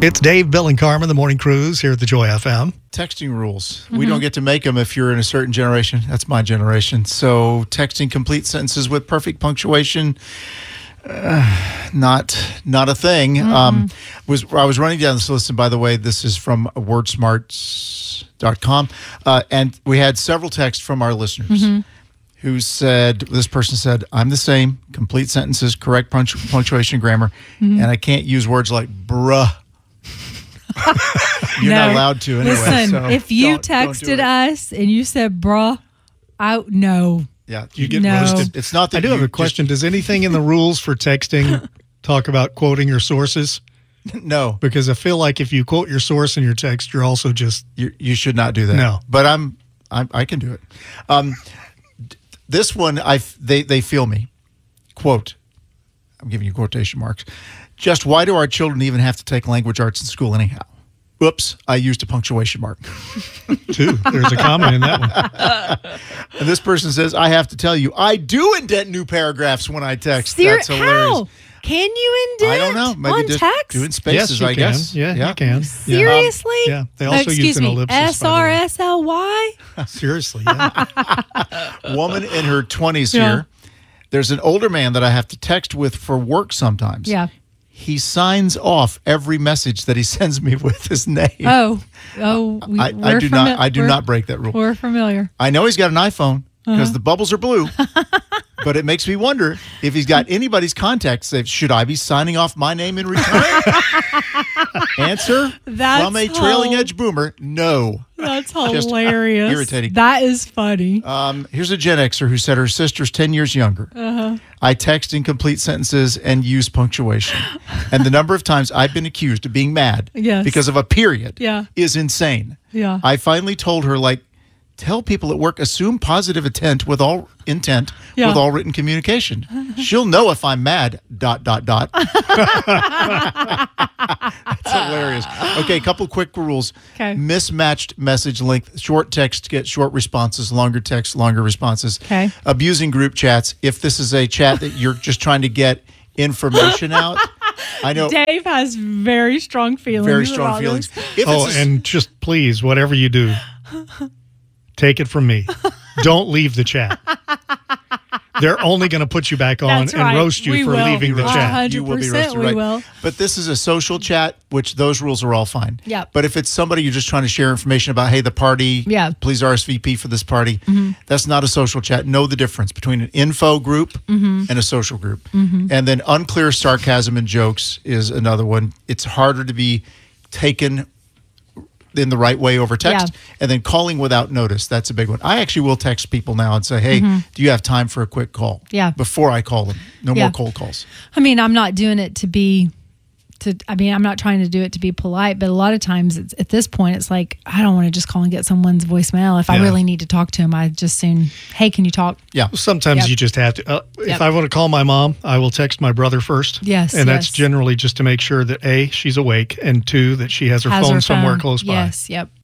It's Dave, Bill, and Carmen, the Morning Cruise here at the Joy FM. Texting rules. We don't get to make them if you're in a certain generation. That's my generation. So texting complete sentences with perfect punctuation, not a thing. I was running down this list, and by the way, this is from wordsmarts.com, and we had several texts from our listeners who said, this person said, I'm the same, complete sentences, correct punctuation, grammar, and I can't use words like bruh. You're not allowed to anyway. Listen, so if you don't do texted it. us and you said bruh, no. Yeah, You get No. roasted. It's not that I do have a question. Does anything in the rules for texting talk about quoting your sources? No, Because I feel like if you quote your source in your text, you're also just... you should not do that. No. But I can do it. This one, they feel me. Quote, I'm giving you quotation marks. Just why do our children even have to take language arts in school anyhow? Oops, I used a punctuation mark. Too. There's a comment in that one. And this person says, I have to tell you, I do indent new paragraphs when I text. That's hilarious. How? Can you indent I don't know. Maybe on just text? doing spaces, you I guess. can. Yeah, you can. Yeah. Seriously? Yeah. They also use excuse an me, ellipsis. by the way. SRSLY? Seriously, yeah. Woman in her 20s Yeah. here. There's an older man that I have to text with for work sometimes. Yeah. He signs off every message that he sends me with his name. I do not break that rule. We're familiar. I know he's got an iPhone because the bubbles are blue, but it makes me wonder if he's got anybody's contact. Say, should I be signing off my name in return? Answer That's from a trailing edge boomer: no. That's Just hilarious. irritating. That is funny. Here's a Gen Xer who said her sister's 10 years younger. I text in complete sentences and use punctuation. And the number of times I've been accused of being mad Yes. because of a period Yeah. is insane. Yeah. I finally told her, tell people at work, assume positive intent with all written communication. She'll know if I'm mad, ... That's hilarious. Okay, a couple quick rules. Okay. Mismatched message length. Short text get short responses, longer text, longer responses. Okay. Abusing group chats. If this is a chat that you're just trying to get information out, I know. Dave has very strong feelings. Very strong about feelings. this. If it's a- And just please, whatever you do, take it from me. Don't leave the chat. They're only going to put you back on That's and right. roast you We for will. leaving the Wow. chat. You will be 100% roasted, we right? will. But this is a social chat, which those rules are all fine. Yep. But if it's somebody you're just trying to share information about, hey, the party, Yeah. please RSVP for this party, that's not a social chat. Know the difference between an info group and a social group. And then unclear sarcasm and jokes is another one. It's harder to be taken in the right way over text. Yeah. And then calling without notice, that's a big one. I actually will text people now and say, hey, do you have time for a quick call? Yeah. Before I call them. No Yeah. more cold calls. I mean, I'm not doing it I'm not trying to do it to be polite, but a lot of times at this point, it's like, I don't want to just call and get someone's voicemail. If I Yeah. really need to talk to him, I just soon, hey, can you talk? Yeah. Sometimes Yep. you just have to. Yep. If I want to call my mom, I will text my brother first. Yes, And that's yes. generally just to make sure that A, she's awake, and two, that she has her Has phone her somewhere phone. close by. Yes, yep.